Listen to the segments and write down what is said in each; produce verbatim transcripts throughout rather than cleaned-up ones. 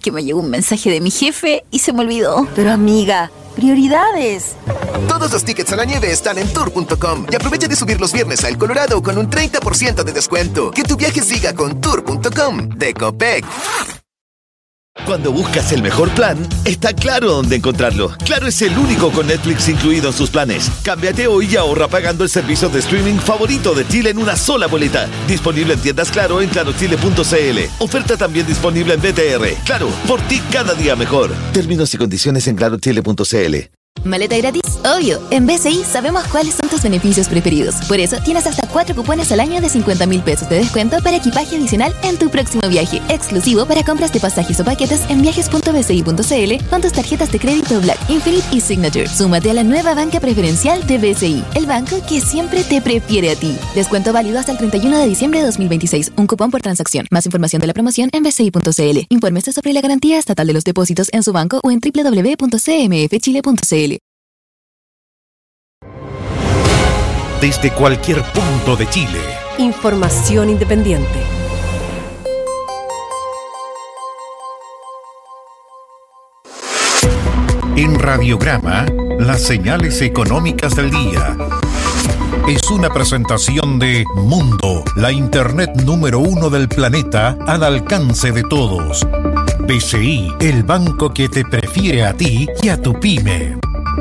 que me llegó un mensaje de mi jefe y se me olvidó. Pero amiga, prioridades. Todos los tickets a la nieve están en tour punto com y aprovecha de subir los viernes a El Colorado con un treinta por ciento de descuento. Que tu viaje siga con tour punto com de Copec. Cuando buscas el mejor plan, está Claro dónde encontrarlo. Claro es el único con Netflix incluido en sus planes. Cámbiate hoy y ahorra pagando el servicio de streaming favorito de Chile en una sola boleta. Disponible en tiendas Claro en claro chile punto c l. Oferta también disponible en B T R. Claro, por ti cada día mejor. Términos y condiciones en claro chile punto c l. ¿Maleta gratis? Obvio. En B C I sabemos cuáles son tus beneficios preferidos. Por eso tienes hasta cuatro cupones al año de cincuenta mil pesos de descuento para equipaje adicional en tu próximo viaje. Exclusivo para compras de pasajes o paquetes en viajes punto b c i punto c l con tus tarjetas de crédito Black, Infinite y Signature. Súmate a la nueva banca preferencial de B C I, el banco que siempre te prefiere a ti. Descuento válido hasta el treinta y uno de diciembre de dos mil veintiséis. Un cupón por transacción. Más información de la promoción en b c i punto c l. Infórmese sobre la garantía estatal de los depósitos en su banco o en w w w punto c m f chile punto c l. Desde cualquier punto de Chile. Información independiente. En Radiograma, las señales económicas del día. Es una presentación de Mundo, la internet número uno del planeta al alcance de todos. B C I, el banco que te prefiere a ti y a tu pyme.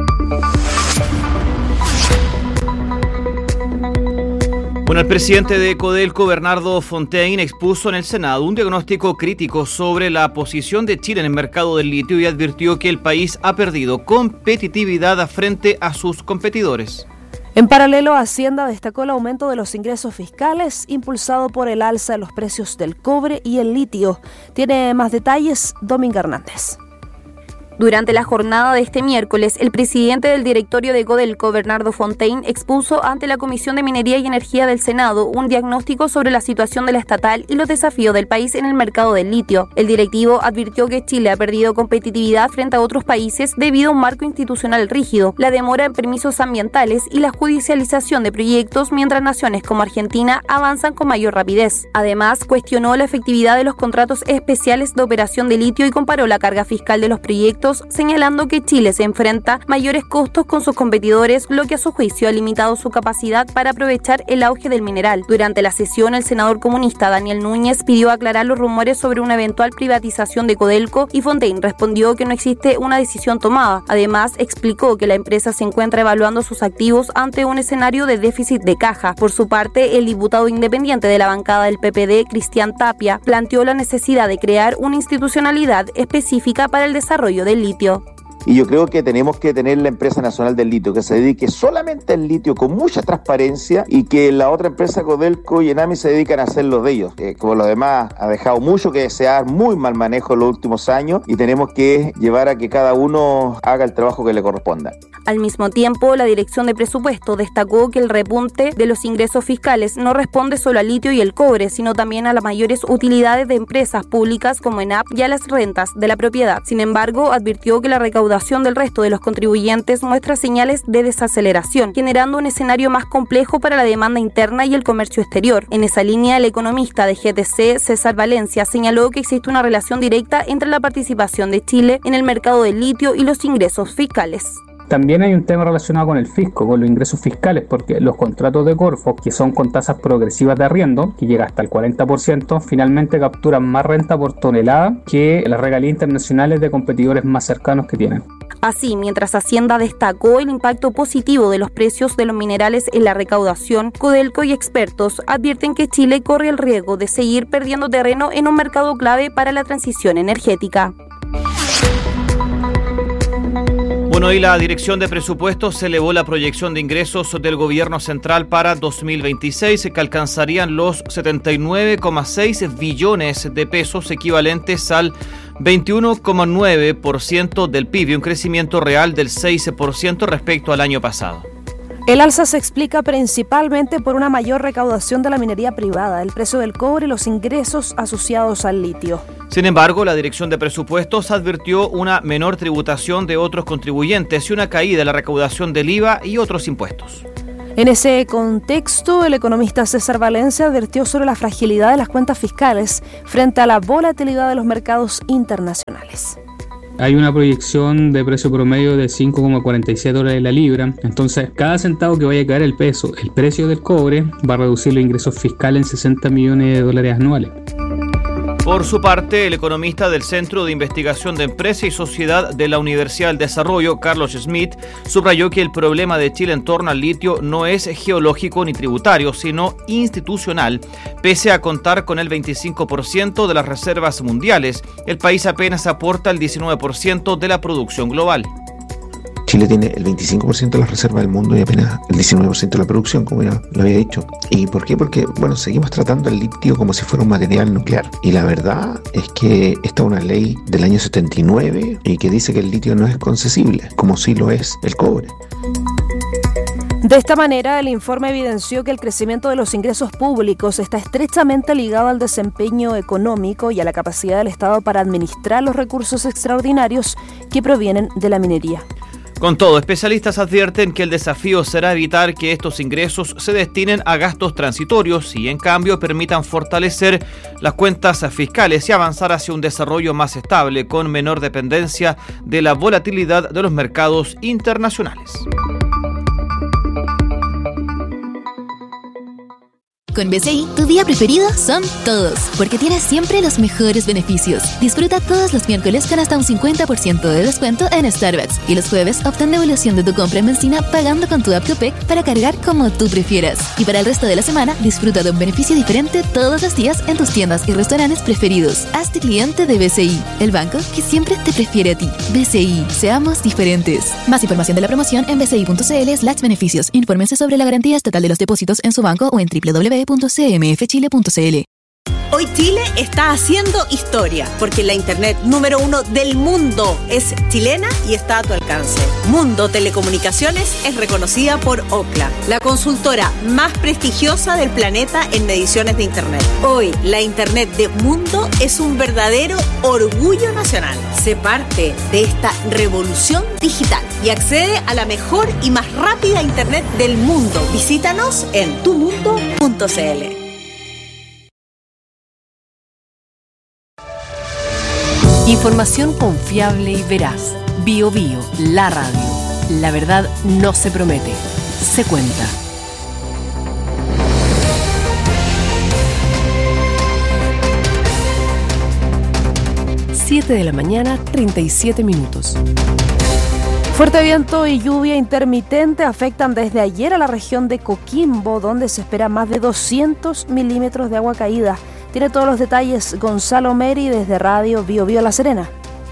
Bueno, el presidente de Codelco, Bernardo Fontaine, expuso en el Senado un diagnóstico crítico sobre la posición de Chile en el mercado del litio y advirtió que el país ha perdido competitividad frente a sus competidores. En paralelo, Hacienda destacó el aumento de los ingresos fiscales impulsado por el alza de los precios del cobre y el litio. Tiene más detalles Dominga Hernández. Durante la jornada de este miércoles, el presidente del directorio de Codelco, Bernardo Fontaine, expuso ante la Comisión de Minería y Energía del Senado un diagnóstico sobre la situación de la estatal y los desafíos del país en el mercado del litio. El directivo advirtió que Chile ha perdido competitividad frente a otros países debido a un marco institucional rígido, la demora en permisos ambientales y la judicialización de proyectos, mientras naciones como Argentina avanzan con mayor rapidez. Además, cuestionó la efectividad de los contratos especiales de operación de litio y comparó la carga fiscal de los proyectos, señalando que Chile se enfrenta mayores costos con sus competidores, lo que a su juicio ha limitado su capacidad para aprovechar el auge del mineral. Durante la sesión, el senador comunista Daniel Núñez pidió aclarar los rumores sobre una eventual privatización de Codelco y Fontaine respondió que no existe una decisión tomada. Además, explicó que la empresa se encuentra evaluando sus activos ante un escenario de déficit de caja. Por su parte, el diputado independiente de la bancada del P P D, Cristian Tapia, planteó la necesidad de crear una institucionalidad específica para el desarrollo del litio. Y yo creo que tenemos que tener la empresa nacional del litio, que se dedique solamente al litio con mucha transparencia y que la otra empresa, Codelco y Enami, se dedican a hacer lo de ellos. Eh, como los demás, ha dejado mucho que desear, muy mal manejo en los últimos años y tenemos que llevar a que cada uno haga el trabajo que le corresponda. Al mismo tiempo, la Dirección de Presupuesto destacó que el repunte de los ingresos fiscales no responde solo al litio y el cobre, sino también a las mayores utilidades de empresas públicas como ENAP y a las rentas de la propiedad. Sin embargo, advirtió que la recaudación del resto de los contribuyentes muestra señales de desaceleración, generando un escenario más complejo para la demanda interna y el comercio exterior. En esa línea, el economista de G T C, César Valencia, señaló que existe una relación directa entre la participación de Chile en el mercado del litio y los ingresos fiscales. También hay un tema relacionado con el fisco, con los ingresos fiscales, porque los contratos de Corfo, que son con tasas progresivas de arriendo, que llega hasta el cuarenta por ciento, finalmente capturan más renta por tonelada que las regalías internacionales de competidores más cercanos que tienen. Así, mientras Hacienda destacó el impacto positivo de los precios de los minerales en la recaudación, Codelco y expertos advierten que Chile corre el riesgo de seguir perdiendo terreno en un mercado clave para la transición energética. Bueno, y la Dirección de Presupuestos elevó la proyección de ingresos del gobierno central para dos mil veintiséis, que alcanzarían los setenta y nueve coma seis billones de pesos, equivalentes al veintiuno coma nueve por ciento del P I B, un crecimiento real del seis por ciento respecto al año pasado. El alza se explica principalmente por una mayor recaudación de la minería privada, el precio del cobre y los ingresos asociados al litio. Sin embargo, la Dirección de Presupuestos advirtió una menor tributación de otros contribuyentes y una caída en la recaudación del I V A y otros impuestos. En ese contexto, el economista César Valencia advirtió sobre la fragilidad de las cuentas fiscales frente a la volatilidad de los mercados internacionales. Hay una proyección de precio promedio de cinco coma cuarenta y siete dólares la libra, entonces cada centavo que vaya a caer el peso, el precio del cobre, va a reducir los ingresos fiscales en sesenta millones de dólares anuales. Por su parte, el economista del Centro de Investigación de Empresa y Sociedad de la Universidad del Desarrollo, Carlos Schmidt, subrayó que el problema de Chile en torno al litio no es geológico ni tributario, sino institucional. Pese a contar con el veinticinco por ciento de las reservas mundiales, el país apenas aporta el diecinueve por ciento de la producción global. Chile tiene el veinticinco por ciento de las reservas del mundo y apenas el diecinueve por ciento de la producción, como ya lo había dicho. ¿Y por qué? Porque, bueno, seguimos tratando el litio como si fuera un material nuclear. Y la verdad es que esta es una ley del año setenta y nueve y que dice que el litio no es concesible, como sí lo es el cobre. De esta manera, el informe evidenció que el crecimiento de los ingresos públicos está estrechamente ligado al desempeño económico y a la capacidad del Estado para administrar los recursos extraordinarios que provienen de la minería. Con todo, especialistas advierten que el desafío será evitar que estos ingresos se destinen a gastos transitorios y, en cambio, permitan fortalecer las cuentas fiscales y avanzar hacia un desarrollo más estable, con menor dependencia de la volatilidad de los mercados internacionales. Con B C I, tu día preferido son todos, porque tienes siempre los mejores beneficios. Disfruta todos los miércoles con hasta un cincuenta por ciento de descuento en Starbucks y los jueves obtén devolución de tu compra en benzina pagando con tu app Copec para cargar como tú prefieras. Y para el resto de la semana, disfruta de un beneficio diferente todos los días en tus tiendas y restaurantes preferidos. Hazte cliente de B C I, el banco que siempre te prefiere a ti. B C I, seamos diferentes. Más información de la promoción en bci.cl slash beneficios. Infórmense sobre la garantía estatal de los depósitos en su banco o en doble u doble u doble u punto c m f chile punto c l. Hoy Chile está haciendo historia, porque la internet número uno del mundo es chilena y está a tu alcance. Mundo Telecomunicaciones es reconocida por Ookla, la consultora más prestigiosa del planeta en mediciones de internet. Hoy, la internet de Mundo es un verdadero orgullo nacional. Sé parte de esta revolución digital y accede a la mejor y más rápida internet del mundo. Visítanos en tu mundo punto c l. Información confiable y veraz. Bio Bio, la radio. La verdad no se promete, se cuenta. siete de la mañana, treinta y siete minutos. Fuerte viento y lluvia intermitente afectan desde ayer a la región de Coquimbo, donde se espera más de doscientos milímetros de agua caída. Tiene todos los detalles Gonzalo Meri desde Radio Bio Bio La Serena.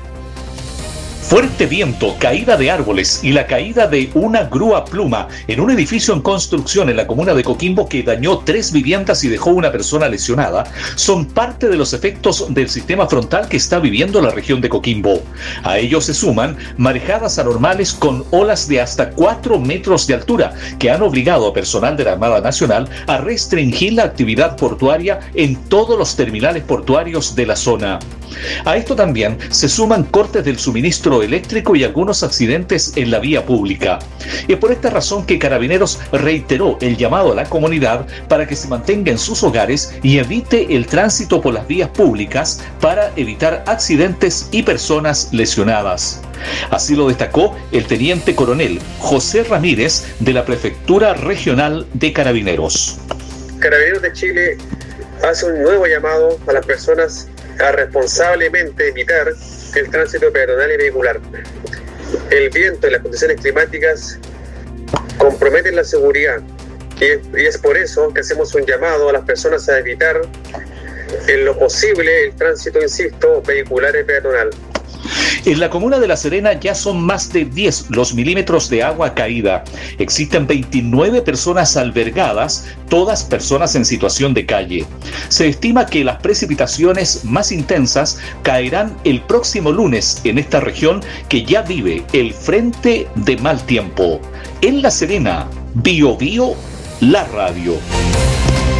Fuerte viento, caída de árboles y la caída de una grúa pluma en un edificio en construcción en la comuna de Coquimbo que dañó tres viviendas y dejó una persona lesionada son parte de los efectos del sistema frontal que está viviendo la región de Coquimbo. A ello se suman marejadas anormales con olas de hasta cuatro metros de altura que han obligado a personal de la Armada Nacional a restringir la actividad portuaria en todos los terminales portuarios de la zona. A esto también se suman cortes del suministro eléctrico y algunos accidentes en la vía pública. Es por esta razón que Carabineros reiteró el llamado a la comunidad para que se mantenga en sus hogares y evite el tránsito por las vías públicas para evitar accidentes y personas lesionadas. Así lo destacó el teniente coronel José Ramírez de la Prefectura Regional de Carabineros. Carabineros de Chile hace un nuevo llamado a las personas a responsablemente evitar el tránsito peatonal y vehicular. El viento y las condiciones climáticas comprometen la seguridad y es por eso que hacemos un llamado a las personas a evitar en lo posible el tránsito, insisto, vehicular y peatonal. En la comuna de La Serena ya son más de diez los milímetros de agua caída. Existen veintinueve personas albergadas, todas personas en situación de calle. Se estima que las precipitaciones más intensas caerán el próximo lunes en esta región que ya vive el frente de mal tiempo. En La Serena, Bio Bio, la radio.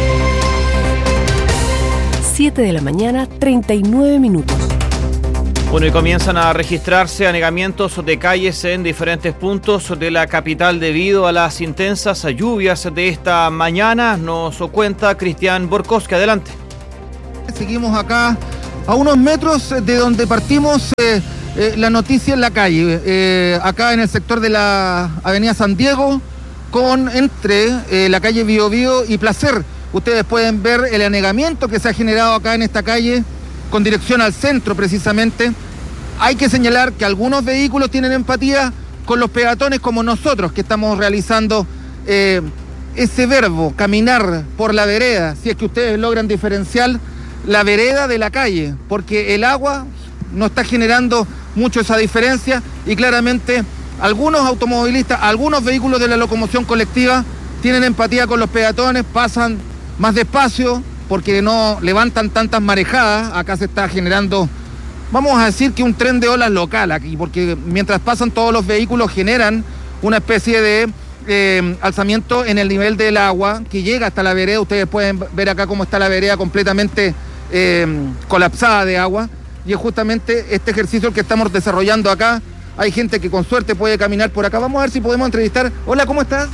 siete de la mañana, treinta y nueve minutos. Bueno, y comienzan a registrarse anegamientos de calles en diferentes puntos de la capital debido a las intensas lluvias de esta mañana. Nos cuenta Cristian Borkowski. Adelante. Seguimos acá a unos metros de donde partimos eh, eh, la noticia en la calle. Eh, acá en el sector de la avenida San Diego, con entre eh, la calle Bío Bío y Placer. Ustedes pueden ver el anegamiento que se ha generado acá en esta calle con dirección al centro precisamente. Hay que señalar que algunos vehículos tienen empatía con los peatones como nosotros, que estamos realizando eh, ese verbo, caminar por la vereda, si es que ustedes logran diferenciar la vereda de la calle, porque el agua no está generando mucho esa diferencia y claramente algunos automovilistas, algunos vehículos de la locomoción colectiva tienen empatía con los peatones, pasan más despacio porque no levantan tantas marejadas. Acá se está generando, vamos a decir que un tren de olas local aquí, porque mientras pasan todos los vehículos generan una especie de eh, alzamiento en el nivel del agua que llega hasta la vereda. Ustedes pueden ver acá cómo está la vereda completamente eh, colapsada de agua, y es justamente este ejercicio el que estamos desarrollando acá. Hay gente que con suerte puede caminar por acá. Vamos a ver si podemos entrevistar. Hola, ¿cómo estás?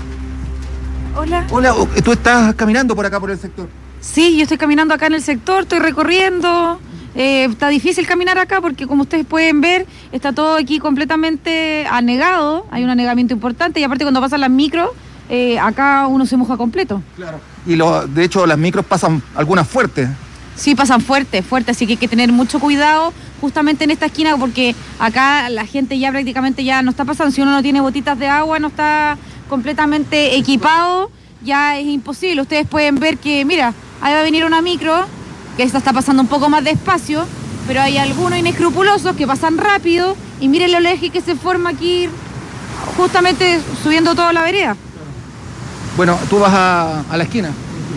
Hola. Hola, ¿tú estás caminando por acá por el sector? Sí, yo estoy caminando acá en el sector, estoy recorriendo. Eh, está difícil caminar acá porque, como ustedes pueden ver, está todo aquí completamente anegado. Hay un anegamiento importante y aparte cuando pasan las micros, eh, acá uno se moja completo. Claro. Y lo, de hecho las micros pasan algunas fuertes. Sí, pasan fuerte, fuerte, así que hay que tener mucho cuidado justamente en esta esquina porque acá la gente ya prácticamente ya no está pasando. Si uno no tiene botitas de agua, no está completamente equipado, ya es imposible. Ustedes pueden ver que, mira, ahí va a venir una micro, que esta está pasando un poco más despacio, pero hay algunos inescrupulosos que pasan rápido y miren el eje que se forma aquí justamente subiendo toda la vereda. Bueno, tú vas a, a la esquina.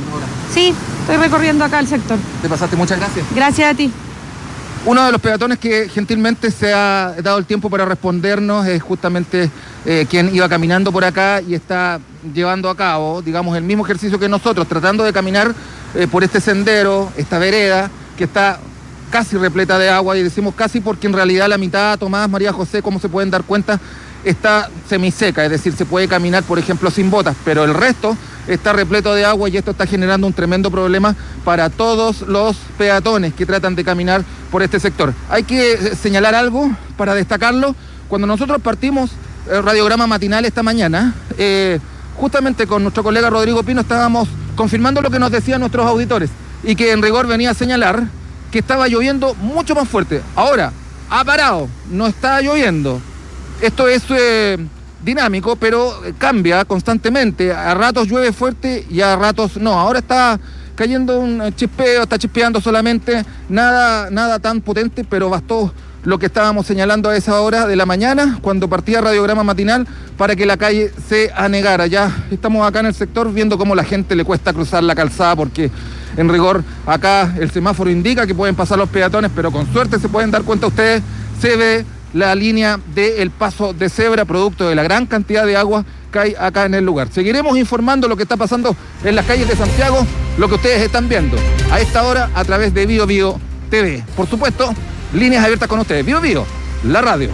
Sí, estoy recorriendo acá el sector. Te pasaste, muchas gracias. Gracias a ti. Uno de los peatones que gentilmente se ha dado el tiempo para respondernos es justamente eh, quien iba caminando por acá y está llevando a cabo, digamos, el mismo ejercicio que nosotros, tratando de caminar eh, por este sendero, esta vereda, que está casi repleta de agua, y decimos casi porque en realidad la mitad, Tomás, María José, como se pueden dar cuenta, está semiseca, es decir, se puede caminar, por ejemplo, sin botas, pero el resto está repleto de agua y esto está generando un tremendo problema para todos los peatones que tratan de caminar por este sector. Hay que señalar algo para destacarlo. Cuando nosotros partimos el radiograma matinal esta mañana, eh, justamente con nuestro colega Rodrigo Pino estábamos confirmando lo que nos decían nuestros auditores y que en rigor venía a señalar que estaba lloviendo mucho más fuerte. Ahora, ha parado, no está lloviendo. Esto es eh, dinámico, pero cambia constantemente. A ratos llueve fuerte y a ratos no. Ahora está cayendo un chispeo, está chispeando solamente, nada, nada tan potente, pero bastó lo que estábamos señalando a esa hora de la mañana, cuando partía radiograma matinal, para que la calle se anegara. Ya estamos acá en el sector viendo cómo la gente le cuesta cruzar la calzada, porque en rigor acá el semáforo indica que pueden pasar los peatones, pero con suerte se pueden dar cuenta ustedes, se ve la línea del paso de cebra, producto de la gran cantidad de agua que hay acá en el lugar. Seguiremos informando lo que está pasando en las calles de Santiago, lo que ustedes están viendo a esta hora a través de Bío Bío T V. Por supuesto, líneas abiertas con ustedes. Bío Bío, la radio.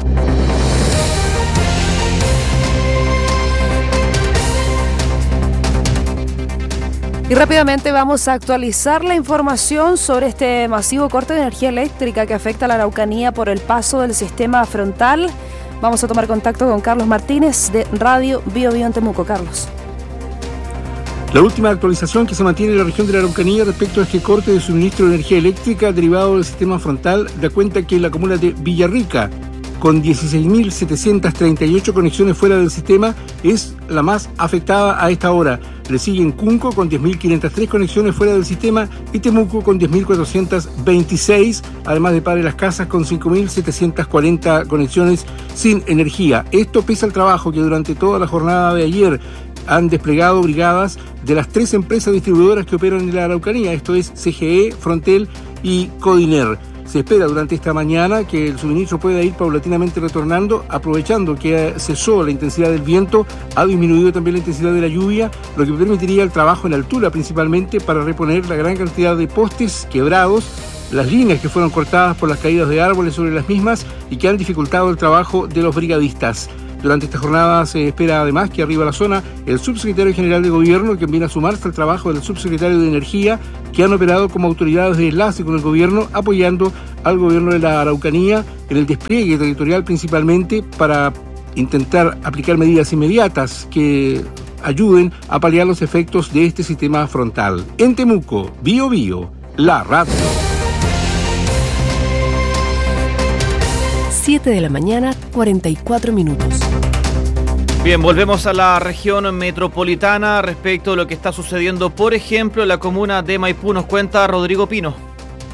Y rápidamente vamos a actualizar la información sobre este masivo corte de energía eléctrica que afecta a la Araucanía por el paso del sistema frontal. Vamos a tomar contacto con Carlos Martínez de Radio Bío Bío en Temuco. Carlos. La última actualización que se mantiene en la región de la Araucanía respecto a este corte de suministro de energía eléctrica derivado del sistema frontal da cuenta que la comuna de Villarrica, con dieciséis mil setecientas treinta y ocho conexiones fuera del sistema, es la más afectada a esta hora. Le siguen Cunco con diez mil quinientas tres conexiones fuera del sistema y Temuco con diez mil cuatrocientas veintiséis, además de Padre Las Casas con cinco mil setecientas cuarenta conexiones sin energía. Esto pese al trabajo que durante toda la jornada de ayer han desplegado brigadas de las tres empresas distribuidoras que operan en la Araucanía, esto es C G E, Frontel y Codiner. Se espera durante esta mañana que el suministro pueda ir paulatinamente retornando, aprovechando que cesó la intensidad del viento, ha disminuido también la intensidad de la lluvia, lo que permitiría el trabajo en altura principalmente para reponer la gran cantidad de postes quebrados las líneas que fueron cortadas por las caídas de árboles sobre las mismas y que han dificultado el trabajo de los brigadistas. Durante esta jornada se espera además que arriba a la zona el subsecretario general de Gobierno, que viene a sumarse al trabajo del subsecretario de Energía, que han operado como autoridades de enlace con el Gobierno, apoyando al Gobierno de la Araucanía en el despliegue territorial principalmente para intentar aplicar medidas inmediatas que ayuden a paliar los efectos de este sistema frontal. En Temuco, Bio Bio, la radio. siete de la mañana, cuarenta y cuatro minutos. Bien, volvemos a la región metropolitana respecto a lo que está sucediendo, por ejemplo, en la comuna de Maipú. Nos cuenta Rodrigo Pino.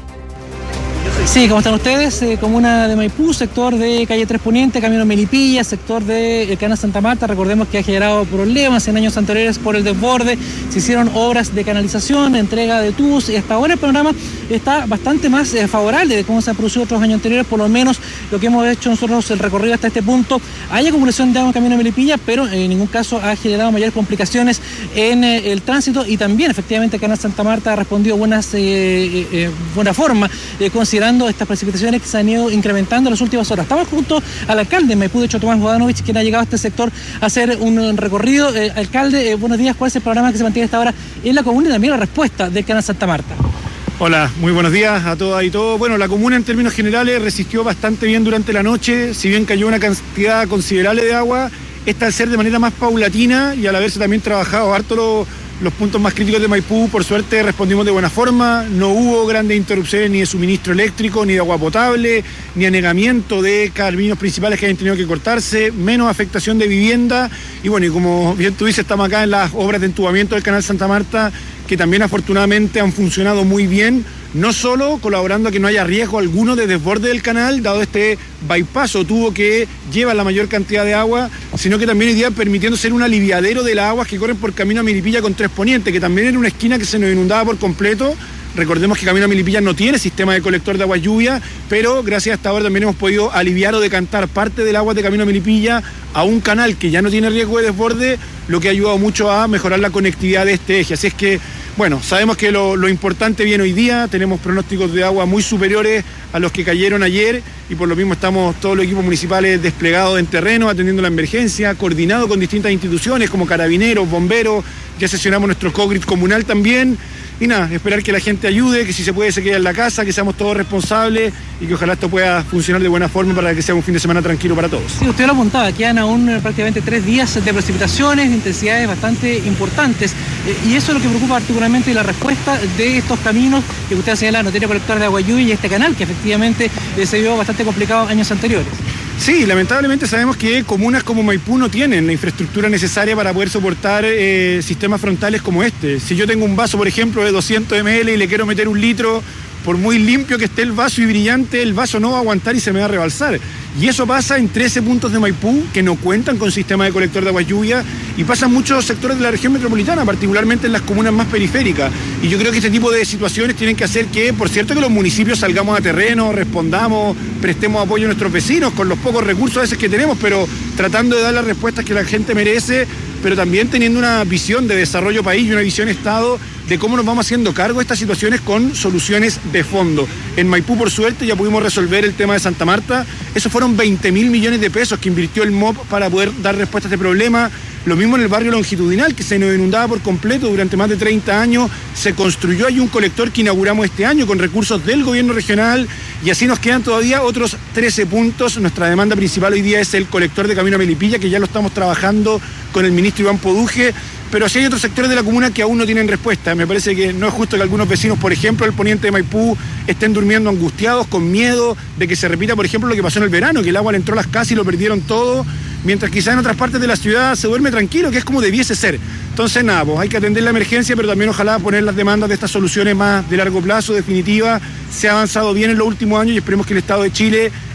Sí, ¿cómo están ustedes? Eh, comuna de Maipú, sector de calle Tres Poniente, camino Melipilla, sector de eh, Canal Santa Marta. Recordemos que ha generado problemas en años anteriores por el desborde. Se hicieron obras de canalización, entrega de tubos y hasta ahora el panorama está bastante más eh, favorable de cómo se han producido otros años anteriores. Por lo menos lo que hemos hecho nosotros, el recorrido hasta este punto, hay acumulación de agua en camino Melipilla, pero en ningún caso ha generado mayores complicaciones en eh, el tránsito, y también efectivamente Canal Santa Marta ha respondido buenas, eh, eh, buena forma, eh, considerando estas precipitaciones que se han ido incrementando en las últimas horas. Estamos junto al alcalde de Maipú, de hecho Tomás Bodanovich, quien ha llegado a este sector a hacer un recorrido. Eh, alcalde, eh, buenos días. ¿Cuál es el programa que se mantiene hasta ahora en la comuna y también la respuesta del Canal Santa Marta? Hola, muy buenos días a todas y todos. Bueno, la comuna en términos generales resistió bastante bien durante la noche, si bien cayó una cantidad considerable de agua. Esta, al ser de manera más paulatina y al haberse también trabajado harto lo, los puntos más críticos de Maipú, por suerte respondimos de buena forma. No hubo grandes interrupciones ni de suministro eléctrico, ni de agua potable, ni anegamiento de caminos principales que hayan tenido que cortarse, menos afectación de vivienda. Y bueno, y como bien tú dices, estamos acá en las obras de entubamiento del Canal Santa Marta, que también afortunadamente han funcionado muy bien, no solo colaborando a que no haya riesgo alguno de desborde del canal, dado este bypass o tubo que lleva la mayor cantidad de agua, sino que también hoy día permitiendo ser un aliviadero de las aguas que corren por camino a Melipilla con Tres Poniente, que también era una esquina que se nos inundaba por completo. Recordemos que Camino a Melipilla no tiene sistema de colector de agua lluvia, pero gracias a esta hora también hemos podido aliviar o decantar parte del agua de Camino a Melipilla a un canal que ya no tiene riesgo de desborde, lo que ha ayudado mucho a mejorar la conectividad de este eje. Así es que, bueno, sabemos que lo, lo importante viene hoy día, tenemos pronósticos de agua muy superiores a los que cayeron ayer y por lo mismo estamos todos los equipos municipales desplegados en terreno, atendiendo la emergencia, coordinados con distintas instituciones como carabineros, bomberos, ya sesionamos nuestro COGRID comunal también. Y nada, esperar que la gente ayude, que si se puede se quede en la casa, que seamos todos responsables y que ojalá esto pueda funcionar de buena forma para que sea un fin de semana tranquilo para todos. Sí, usted lo apuntaba, quedan aún prácticamente tres días de precipitaciones, de intensidades bastante importantes, eh, y eso es lo que preocupa particularmente la respuesta de estos caminos que usted señala, no tiene colector de agua lluvia, y este canal que efectivamente eh, se vio bastante complicado años anteriores. Sí, lamentablemente sabemos que comunas como Maipú no tienen la infraestructura necesaria para poder soportar eh, sistemas frontales como este. Si yo tengo un vaso, por ejemplo, de doscientos mililitros y le quiero meter un litro, por muy limpio que esté el vaso y brillante, el vaso no va a aguantar y se me va a rebalsar. Y eso pasa en trece puntos de Maipú que no cuentan con sistema de colector de agua lluvia, y pasa en muchos sectores de la región metropolitana, particularmente en las comunas más periféricas. Y yo creo que este tipo de situaciones tienen que hacer que, por cierto, que los municipios salgamos a terreno, respondamos, prestemos apoyo a nuestros vecinos con los pocos recursos a veces que tenemos, pero tratando de dar las respuestas que la gente merece, pero también teniendo una visión de desarrollo país y una visión Estado de cómo nos vamos haciendo cargo de estas situaciones con soluciones de fondo. En Maipú, por suerte, ya pudimos resolver el tema de Santa Marta. Esos fueron veinte mil millones de pesos que invirtió el M O P para poder dar respuesta a este problema. Lo mismo en el barrio Longitudinal, que se nos inundaba por completo durante más de treinta años. Se construyó allí un colector que inauguramos este año con recursos del gobierno regional, y así nos quedan todavía otros trece puntos. Nuestra demanda principal hoy día es el colector de Camino a Melipilla, que ya lo estamos trabajando con el ministro Iván Poduje, pero sí hay otros sectores de la comuna que aún no tienen respuesta. Me parece que no es justo que algunos vecinos, por ejemplo, del poniente de Maipú, estén durmiendo angustiados, con miedo de que se repita, por ejemplo, lo que pasó en el verano, que el agua le entró a las casas y lo perdieron todo, mientras quizás en otras partes de la ciudad se duerme tranquilo, que es como debiese ser. Entonces, nada, pues hay que atender la emergencia, pero también ojalá poner las demandas de estas soluciones más de largo plazo, definitivas. Se ha avanzado bien en los últimos años y esperemos que el Estado de Chile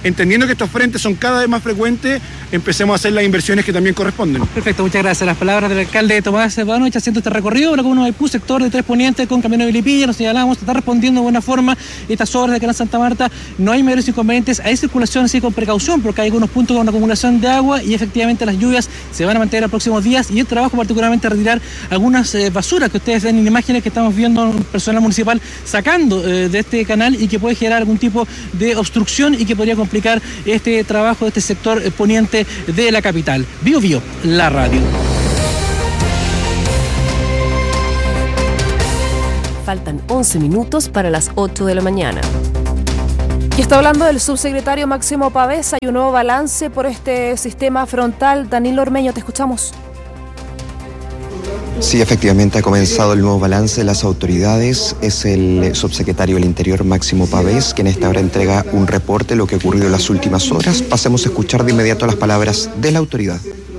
entendiendo que estos frentes son cada vez más frecuentes, empecemos a hacer las inversiones que también corresponden. Perfecto, muchas gracias. Las palabras del alcalde Tomás Bodanovich haciendo este recorrido por la comuna de Maipú, sector de Tres Ponientes con Camino de Melipilla. Nos señalamos, está respondiendo de buena forma estas obras de Canal Santa Marta. No hay mayores inconvenientes, hay circulación así con precaución porque hay algunos puntos con acumulación de agua y efectivamente las lluvias se van a mantener los próximos días y el trabajo particularmente retirar algunas eh, basuras que ustedes ven en imágenes que estamos viendo personal municipal sacando eh, de este canal y que puede generar algún tipo de obstrucción y que podría complicar este trabajo de este sector eh, poniente de la capital. Bio Bio, la radio. Faltan once minutos para las ocho de la mañana. Y está hablando del subsecretario Máximo Pavés. Hay un nuevo balance por este sistema frontal. Danilo Ormeño, te escuchamos. Sí, efectivamente ha comenzado el nuevo balance de las autoridades. Es el subsecretario del Interior Máximo Pavés quien a esta hora entrega un reporte de lo que ha ocurrido en las últimas horas. Pasemos a escuchar de inmediato las palabras de la autoridad.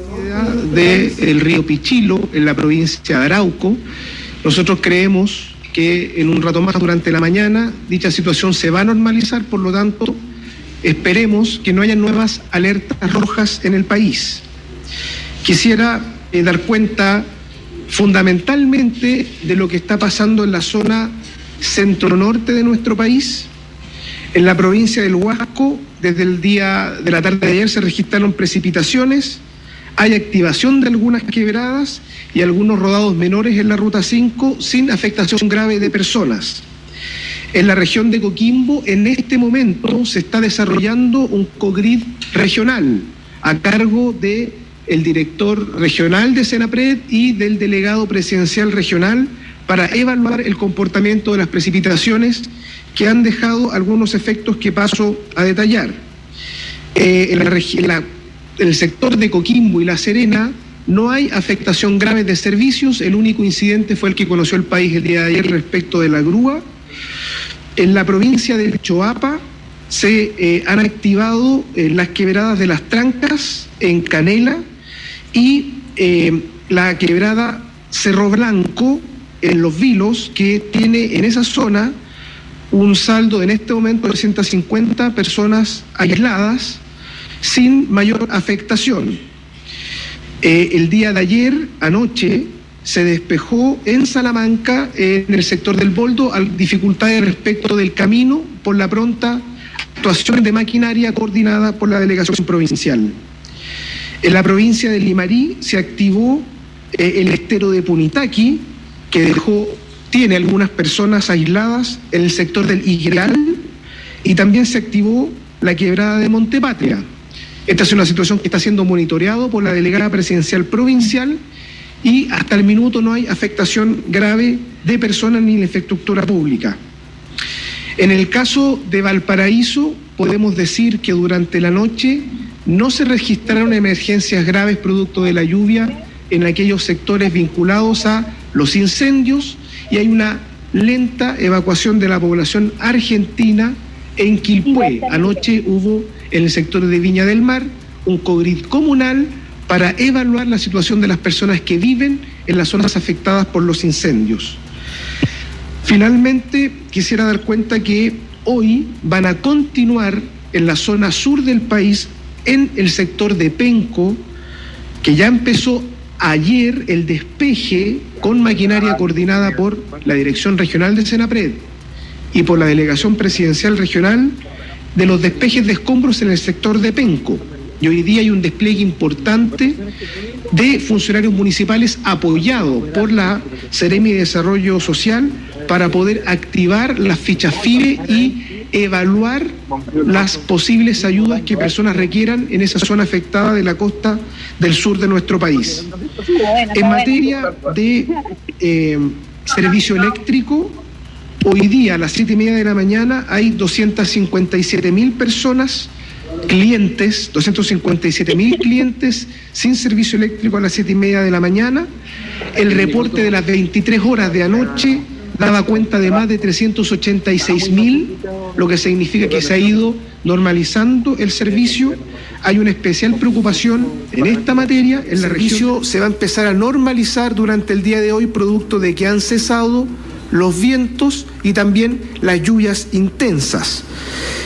Del río Pichilo, en la provincia de Arauco. Nosotros creemos que en un rato más durante la mañana dicha situación se va a normalizar, por lo tanto esperemos que no haya nuevas alertas rojas en el país. Quisiera eh, dar cuenta fundamentalmente de lo que está pasando en la zona centro-norte de nuestro país. En la provincia del Huasco, desde el día de la tarde de ayer se registraron precipitaciones, hay activación de algunas quebradas y algunos rodados menores en la Ruta cinco sin afectación grave de personas. En la región de Coquimbo, en este momento se está desarrollando un COGRID regional a cargo de el director regional de Senapred y del delegado presidencial regional para evaluar el comportamiento de las precipitaciones que han dejado algunos efectos que paso a detallar. Eh, en, la, en, la, en el sector de Coquimbo y La Serena no hay afectación grave de servicios, el único incidente fue el que conoció el país el día de ayer respecto de la grúa. En la provincia de Choapa se eh, han activado eh, las quebradas de las Trancas en Canela y eh, la quebrada Cerro Blanco en Los Vilos, que tiene en esa zona un saldo en este momento de ciento cincuenta personas aisladas sin mayor afectación. Eh, el día de ayer, anoche, se despejó en Salamanca, eh, en el sector del Boldo, dificultades respecto del camino por la pronta actuación de maquinaria coordinada por la delegación provincial. En la provincia de Limarí se activó eh, el estero de Punitaqui, que dejó, tiene algunas personas aisladas en el sector del Igueral, y también se activó la quebrada de Montepatria. Esta es una situación que está siendo monitoreado por la delegada presidencial provincial y hasta el minuto no hay afectación grave de personas ni de infraestructura pública. En el caso de Valparaíso, podemos decir que durante la noche no se registraron emergencias graves producto de la lluvia en aquellos sectores vinculados a los incendios y hay una lenta evacuación de la población argentina en Quilpué. Anoche hubo en el sector de Viña del Mar un COGRID comunal para evaluar la situación de las personas que viven en las zonas afectadas por los incendios. Finalmente, quisiera dar cuenta que hoy van a continuar en la zona sur del país, en el sector de Penco, que ya empezó ayer el despeje con maquinaria coordinada por la Dirección Regional de Senapred y por la Delegación Presidencial Regional de los despejes de escombros en el sector de Penco. Y hoy día hay un despliegue importante de funcionarios municipales apoyado por la Seremi de Desarrollo Social para poder activar las fichas FIBE y evaluar las posibles ayudas que personas requieran en esa zona afectada de la costa del sur de nuestro país. En materia de eh, servicio eléctrico, hoy día a las siete y media de la mañana hay doscientas cincuenta y siete mil personas, clientes, doscientos cincuenta y siete mil clientes sin servicio eléctrico a las siete y media de la mañana. El reporte de las veintitrés horas de anoche daba cuenta de más de trescientos ochenta y seis mil, lo que significa que se ha ido normalizando el servicio. Hay una especial preocupación en esta materia en la región. El servicio se va a empezar a normalizar durante el día de hoy, producto de que han cesado los vientos y también las lluvias intensas.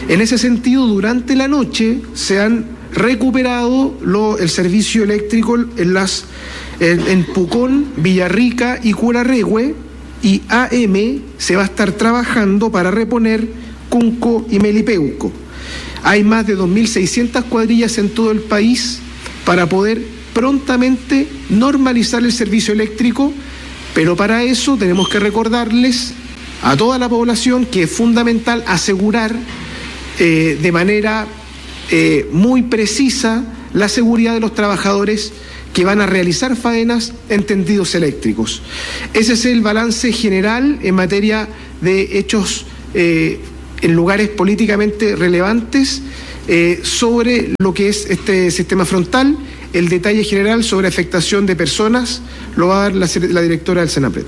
En ese sentido, durante la noche se han recuperado lo, el servicio eléctrico en, las, en, en Pucón, Villarrica y Curarrehue, y A M se va a estar trabajando para reponer Cunco y Melipeuco. Hay más de dos mil seiscientas cuadrillas en todo el país para poder prontamente normalizar el servicio eléctrico, pero para eso tenemos que recordarles a toda la población que es fundamental asegurar eh, de manera eh, muy precisa la seguridad de los trabajadores que van a realizar faenas en tendidos eléctricos. Ese es el balance general en materia de hechos eh, en lugares políticamente relevantes eh, sobre lo que es este sistema frontal. El detalle general sobre afectación de personas lo va a dar la, la directora del Senapred.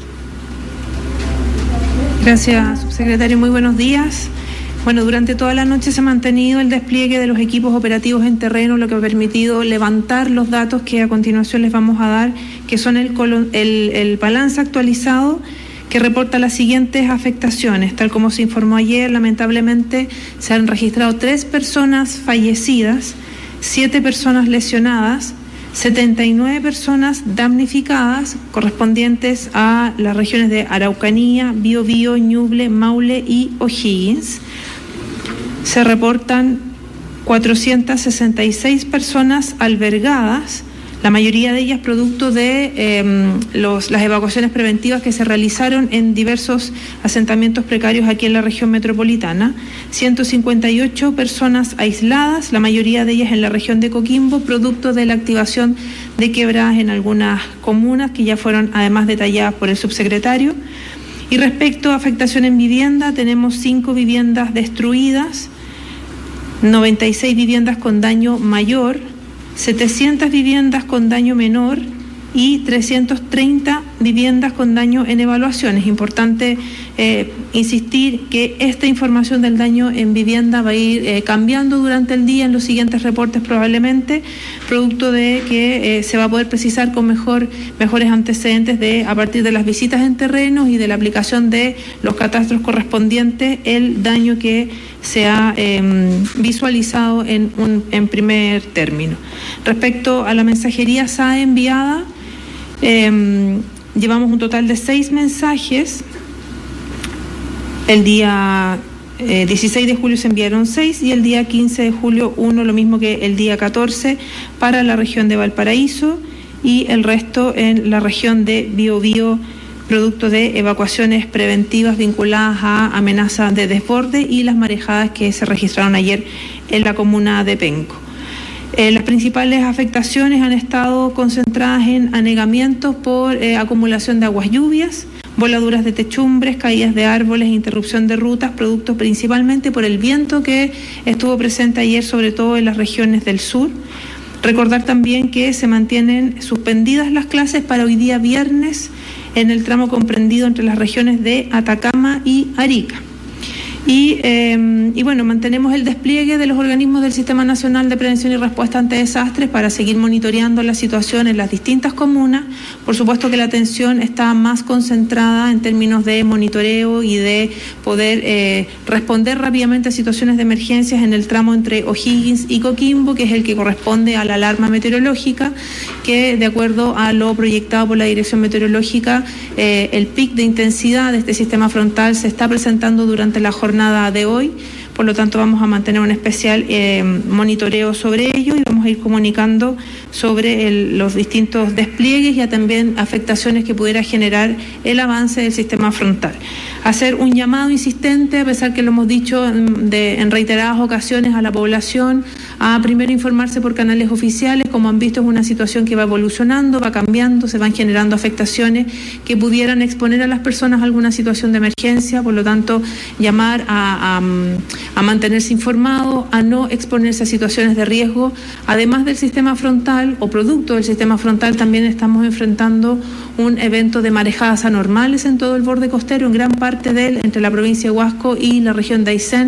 Gracias, subsecretario. Muy buenos días. Bueno, durante toda la noche se ha mantenido el despliegue de los equipos operativos en terreno, lo que ha permitido levantar los datos que a continuación les vamos a dar, que son el, el, el balance actualizado que reporta las siguientes afectaciones. Tal como se informó ayer, lamentablemente se han registrado tres personas fallecidas, siete personas lesionadas, setenta y nueve personas damnificadas, correspondientes a las regiones de Araucanía, Biobío, Ñuble, Maule y O'Higgins. Se reportan cuatrocientas sesenta y seis personas albergadas, la mayoría de ellas producto de eh, los, las evacuaciones preventivas que se realizaron en diversos asentamientos precarios aquí en la región metropolitana. ciento cincuenta y ocho personas aisladas, la mayoría de ellas en la región de Coquimbo, producto de la activación de quebradas en algunas comunas que ya fueron además detalladas por el subsecretario. Y respecto a afectación en vivienda, tenemos cinco viviendas destruidas, noventa y seis viviendas con daño mayor, setecientas viviendas con daño menor y trescientas treinta viviendas con daño en evaluación. Es importante eh, insistir que esta información del daño en vivienda va a ir eh, cambiando durante el día en los siguientes reportes probablemente, producto de que eh, se va a poder precisar con mejor, mejores antecedentes de a partir de las visitas en terrenos y de la aplicación de los catastros correspondientes el daño que se ha eh, visualizado en, un, en primer término. Respecto a la mensajería S A E enviada, eh, llevamos un total de seis mensajes. El día eh, dieciséis de julio se enviaron seis y el día quince de julio uno, lo mismo que el día catorce para la región de Valparaíso y el resto en la región de Biobío, producto de evacuaciones preventivas vinculadas a amenazas de desborde y las marejadas que se registraron ayer en la comuna de Penco. Eh, las principales afectaciones han estado concentradas en anegamientos por eh, acumulación de aguas lluvias, voladuras de techumbres, caídas de árboles, interrupción de rutas, producto principalmente por el viento que estuvo presente ayer, sobre todo en las regiones del sur. Recordar también que se mantienen suspendidas las clases para hoy día viernes en el tramo comprendido entre las regiones de Atacama y Arica. Y, eh, y bueno, mantenemos el despliegue de los organismos del Sistema Nacional de Prevención y Respuesta ante Desastres para seguir monitoreando la situación en las distintas comunas. Por supuesto que la atención está más concentrada en términos de monitoreo y de poder eh, responder rápidamente a situaciones de emergencias en el tramo entre O'Higgins y Coquimbo, que es el que corresponde a la alarma meteorológica, que de acuerdo a lo proyectado por la Dirección Meteorológica, eh, el pic de intensidad de este sistema frontal se está presentando durante la jornada de hoy, por lo tanto vamos a mantener un especial eh, monitoreo sobre ello y vamos a ir comunicando sobre el, los distintos despliegues y también afectaciones que pudiera generar el avance del sistema frontal. Hacer un llamado insistente, a pesar que lo hemos dicho de, en reiteradas ocasiones a la población, a primero informarse por canales oficiales. Como han visto, es una situación que va evolucionando, va cambiando, se van generando afectaciones que pudieran exponer a las personas a alguna situación de emergencia, por lo tanto llamar a, a, a mantenerse informados, a no exponerse a situaciones de riesgo. Además del sistema frontal o producto del sistema frontal, también estamos enfrentando un evento de marejadas anormales en todo el borde costero, en gran parte de él, entre la provincia de Huasco y la región de Aysén.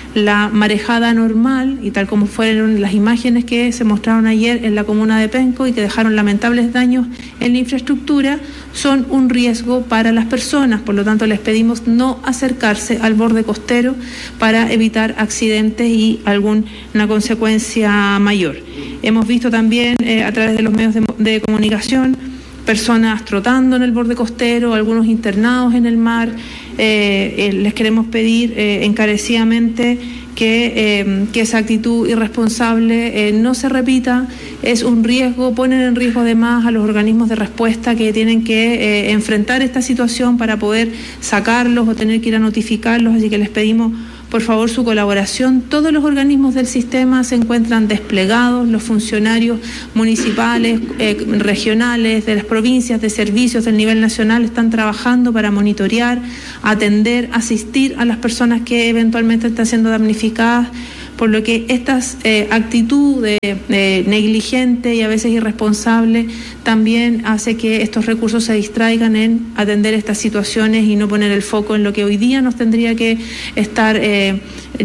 la marejada normal, y tal como fueron las imágenes que se mostraron ayer en la comuna de Penco y que dejaron lamentables daños en la infraestructura, son un riesgo para las personas. Por lo tanto, les pedimos no acercarse al borde costero para evitar accidentes y alguna consecuencia mayor. Hemos visto también eh, a través de los medios de, de comunicación personas trotando en el borde costero, algunos internados en el mar. Eh, eh, les queremos pedir eh, encarecidamente que, eh, que esa actitud irresponsable eh, no se repita. Es un riesgo, ponen en riesgo además a los organismos de respuesta que tienen que eh, enfrentar esta situación para poder sacarlos o tener que ir a notificarlos, así que les pedimos por favor su colaboración. Todos los organismos del sistema se encuentran desplegados, los funcionarios municipales, eh, regionales, de las provincias, de servicios del nivel nacional están trabajando para monitorear, atender, asistir a las personas que eventualmente están siendo damnificadas, por lo que esta eh, actitud de, de negligente y a veces irresponsable también hace que estos recursos se distraigan en atender estas situaciones y no poner el foco en lo que hoy día nos tendría que estar eh,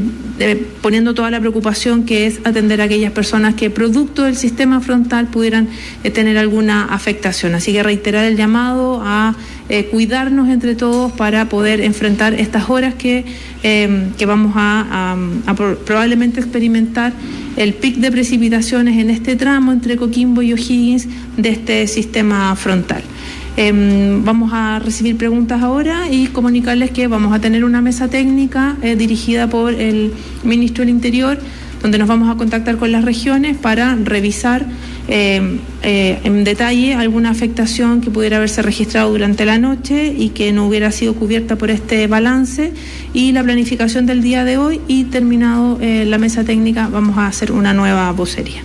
eh, poniendo toda la preocupación, que es atender a aquellas personas que producto del sistema frontal pudieran eh, tener alguna afectación. Así que reiterar el llamado a Eh, cuidarnos entre todos para poder enfrentar estas horas que, eh, que vamos a, a, a probablemente experimentar el pic de precipitaciones en este tramo entre Coquimbo y O'Higgins de este sistema frontal. Eh, vamos a recibir preguntas ahora y comunicarles que vamos a tener una mesa técnica eh, dirigida por el ministro del Interior, donde nos vamos a contactar con las regiones para revisar eh, eh, en detalle alguna afectación que pudiera haberse registrado durante la noche y que no hubiera sido cubierta por este balance, y la planificación del día de hoy, y terminado eh, la mesa técnica vamos a hacer una nueva vocería.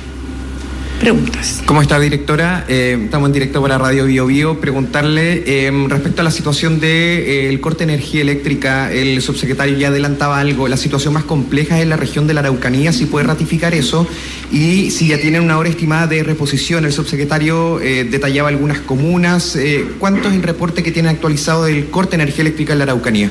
Preguntas. ¿Cómo está, directora? Eh, estamos en directo para Radio Bio Bio. Preguntarle eh, respecto a la situación del de, eh, corte de energía eléctrica. El subsecretario ya adelantaba algo. La situación más compleja es en la región de la Araucanía, si puede ratificar eso. Y si ya tienen una hora estimada de reposición. El subsecretario eh, detallaba algunas comunas. Eh, ¿Cuánto es el reporte que tiene actualizado del corte de energía eléctrica en la Araucanía?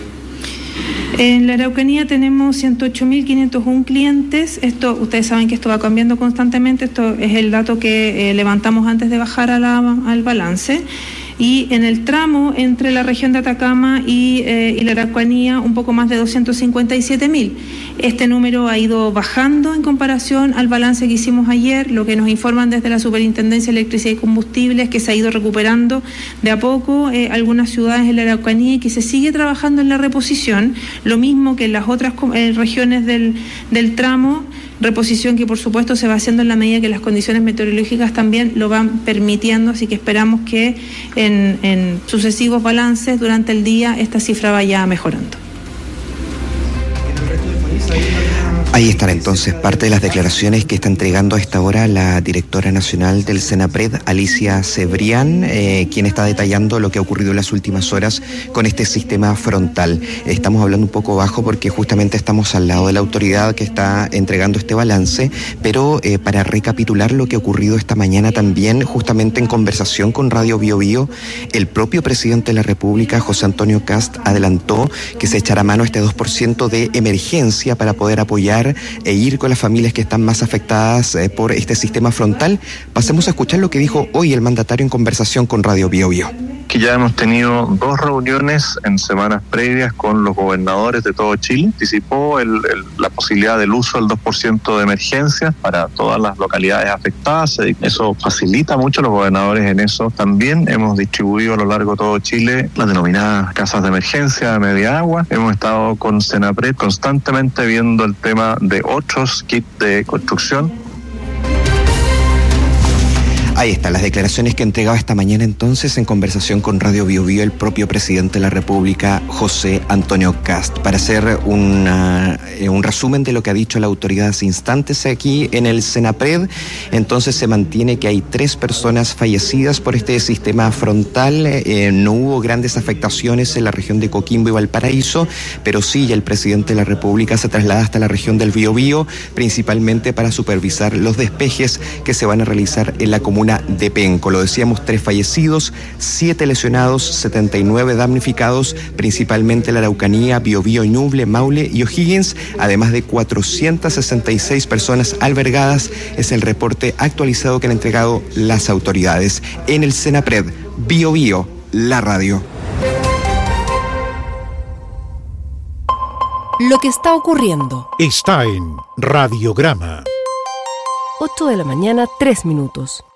En la Araucanía tenemos ciento ocho mil quinientos uno clientes. Esto, ustedes saben que esto va cambiando constantemente. Esto es el dato que eh, levantamos antes de bajar a la, al balance. Y en el tramo entre la región de Atacama y, eh, y la Araucanía, un poco más de doscientos cincuenta y siete mil. Este número ha ido bajando en comparación al balance que hicimos ayer. Lo que nos informan desde la Superintendencia de Electricidad y Combustibles, que se ha ido recuperando de a poco eh, algunas ciudades en la Araucanía y que se sigue trabajando en la reposición, lo mismo que en las otras eh, regiones del, del tramo. Reposición que por supuesto se va haciendo en la medida que las condiciones meteorológicas también lo van permitiendo, así que esperamos que en, en sucesivos balances durante el día esta cifra vaya mejorando. Ahí están entonces parte de las declaraciones que está entregando a esta hora la directora nacional del Senapred, Alicia Cebrián, eh, quien está detallando lo que ha ocurrido en las últimas horas con este sistema frontal. Estamos hablando un poco bajo porque justamente estamos al lado de la autoridad que está entregando este balance, pero eh, para recapitular lo que ha ocurrido esta mañana también, justamente en conversación con Radio Bio Bio, el propio presidente de la República, José Antonio Kast, adelantó que se echará mano a este dos por ciento de emergencia para poder apoyar e ir con las familias que están más afectadas eh, por este sistema frontal. Pasemos a escuchar lo que dijo hoy el mandatario en conversación con Radio Bio Bio. Que ya hemos tenido dos reuniones en semanas previas con los gobernadores de todo Chile. Anticipó el, el, la posibilidad del uso del dos por ciento de emergencia para todas las localidades afectadas. Eso facilita mucho a los gobernadores en eso. También hemos distribuido a lo largo de todo Chile las denominadas casas de emergencia de media agua. Hemos estado con Senapred constantemente viendo el tema de otros kits de construcción. Ahí están las declaraciones que entregaba esta mañana entonces en conversación con Radio Bio Bio el propio presidente de la República, José Antonio Kast. Para hacer una, eh, un resumen de lo que ha dicho la autoridad hace instantes aquí en el Senapred, entonces se mantiene que hay tres personas fallecidas por este sistema frontal. Eh, no hubo grandes afectaciones en la región de Coquimbo y Valparaíso, pero sí ya el presidente de la República se traslada hasta la región del Biobío, principalmente para supervisar los despejes que se van a realizar en la comuna comuna de Penco. Lo decíamos, tres fallecidos, siete lesionados, setenta y nueve damnificados, principalmente la Araucanía, Biobío, Ñuble, Maule y O'Higgins, además de cuatrocientas sesenta y seis personas albergadas. Es el reporte actualizado que han entregado las autoridades. En el Senapred, Biobío, la radio. Lo que está ocurriendo está en Radiograma. ocho de la mañana, tres minutos.